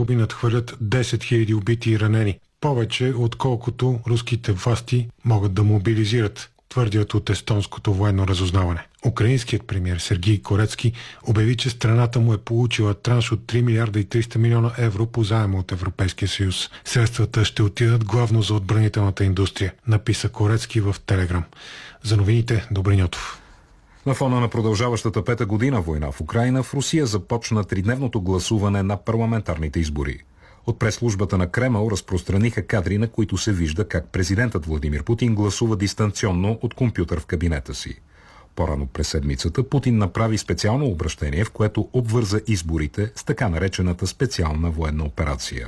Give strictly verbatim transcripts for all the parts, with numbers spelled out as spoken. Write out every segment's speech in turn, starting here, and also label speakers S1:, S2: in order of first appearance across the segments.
S1: загуби надхвърлят десет хиляди убити и ранени. Повече, отколкото руските власти могат да мобилизират, твърдят от естонското военно разузнаване. Украинският премиер Сергей Корецки обяви, че страната му е получила транш от три милиарда и триста милиона евро по заема от Европейския съюз. Средствата ще отидат главно за отбранителната индустрия, написа Корецки в Телеграм. За новините, Добрин Йотов.
S2: На фона на продължаващата пета година война в Украйна, в Русия започна тридневното гласуване на парламентарните избори. От пресслужбата на Кремъл разпространиха кадри, на които се вижда как президентът Владимир Путин гласува дистанционно от компютър в кабинета си. По-рано през седмицата Путин направи специално обращение, в което обвърза изборите с така наречената специална военна операция.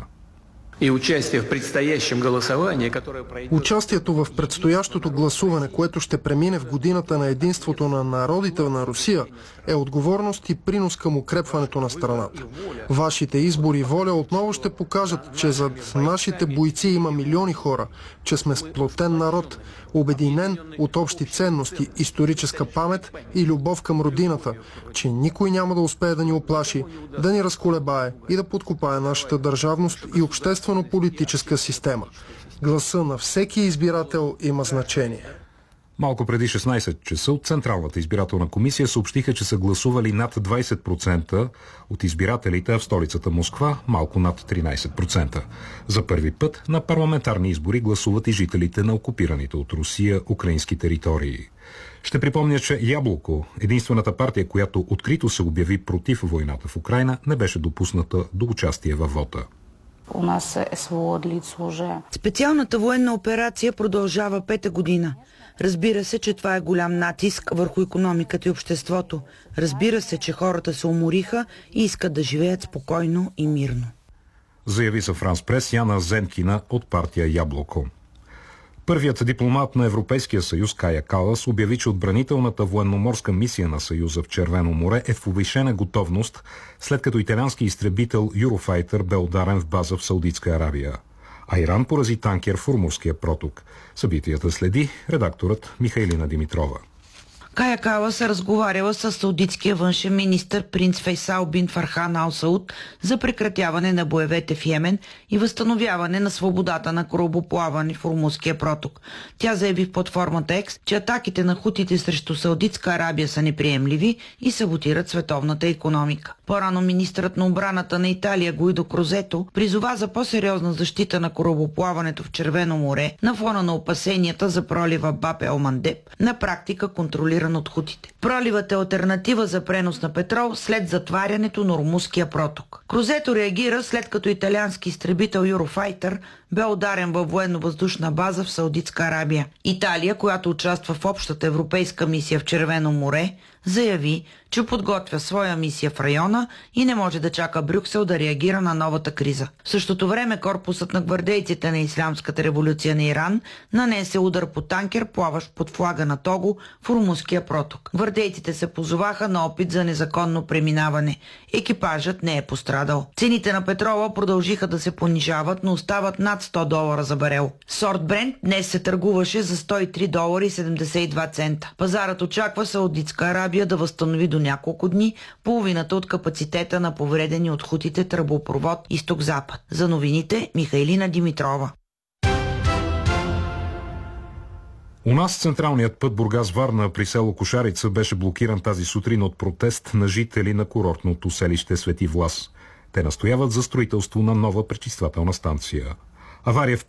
S3: И участие в предстоящем голосовании, которое пройдет...
S4: Участието в предстоящото гласуване, което ще премине в годината на единството на народите на Русия, е отговорност и принос към укрепването на страната. Вашите избори и воля отново ще покажат, че зад нашите бойци има милиони хора, че сме сплотен народ, обединен от общи ценности, историческа памет и любов към родината, че никой няма да успее да ни оплаши, да ни разколебае и да подкопае нашата държавност и обществено-политическа система. Гласа на всеки избирател има значение.
S2: Малко преди шестнайсет часа от Централната избирателна комисия съобщиха, че са гласували над двайсет процента от избирателите, а в столицата Москва малко над тринайсет процента. За първи път на парламентарни избори гласуват и жителите на окупираните от Русия украински територии. Ще припомня, че Яблоко, единствената партия, която открито се обяви против войната в Украйна, не беше допусната до участие във вота.
S5: У нас СВО длится уже.
S6: Специалната военна операция продължава пета година. Разбира се, че това е голям натиск върху икономиката и обществото. Разбира се, че хората се умориха и искат да живеят спокойно и мирно.
S2: Заяви за Франс Прес Яна Зенкина от партия Яблоко. Първият дипломат на Европейския съюз Кая Калас обяви, че отбранителната военноморска мисия на Съюза в Червено море е в повишена готовност, след като италиански изтребител Юрофайтер бе ударен в база в Саудитска Арабия. А Иран порази танкер в Ормузския проток. Събитията следи редакторът Михайлина Димитрова.
S6: Кая Калас е разговаряла с саудитския външен министър принц Фейсал бин Фархан Ал Сауд за прекратяване на боевете в Йемен и възстановяване на свободата на корабоплаване в Ормузския проток. Тя заяви в платформата Екс, че атаките на хутите срещу Саудитска Арабия са неприемливи и саботират световната икономика. По-рано министърът на отбраната на Италия Гуидо Крозето призова за по-сериозна защита на корабоплаването в Червено море на фона на опасенията за пролива Баб ел Мандеб, на практика контролиран от хутите. Проливът е алтернатива за пренос на петрол след затварянето на Ормузския проток. Крозето реагира след като италиански изтребител Юрофайтер бе ударен във военно-въздушна база в Саудитска Арабия. Италия, която участва в общата европейска мисия в Червено море, заяви, че подготвя своя мисия в района и не може да чака Брюксел да реагира на новата криза. В същото време корпусът на гвардейците на Ислямската революция на Иран нанесе удар по танкер, плаващ под флага на Того в Ормузския проток. Гвардейците се позоваха на опит за незаконно преминаване. Екипажът не е пострадал. Цените на петрола продължиха да се понижават, но остават над сто долара за барел. Сорт Брент днес се търгуваше за сто и три долара и седемдесет и два цента. Пазарът очаква Саудитска Арабия да възстанови до няколко дни половината от капацитета на повредени от хутите тръбопровод изток-запад. За новините Михайлина Димитрова.
S2: У нас централният път Бургас-Варна при село Кошарица беше блокиран тази сутрин от протест на жители на курортното селище Свети Влас. Те настояват за строителство на нова пречиствателна станция. Авария в